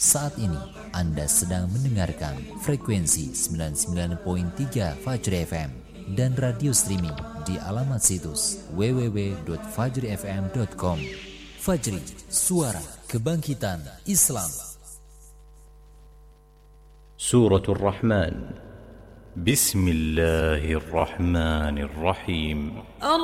Saat ini Anda sedang mendengarkan frekuensi 99.3 Fajri FM dan radio streaming di alamat situs www.fajrifm.com. Fajri, suara kebangkitan Islam. Suratul Rahman. Bismillahirrahmanirrahim.